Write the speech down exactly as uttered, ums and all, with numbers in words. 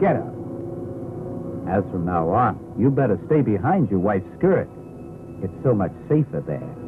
Get up. As from now on, you better stay behind your wife's skirt. It's so much safer there.